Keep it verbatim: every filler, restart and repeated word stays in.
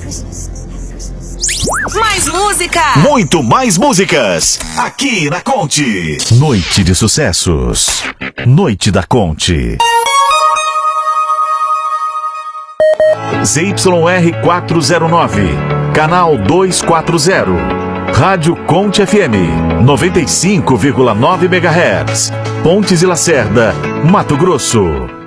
Mais música! Muito mais músicas! Aqui na Conte. Noite de sucessos. Noite da Conte. Z Y R quatrocentos e nove, canal duzentos e quarenta. Rádio Conte F M, noventa e cinco vírgula nove megahertz. Pontes e Lacerda, Mato Grosso.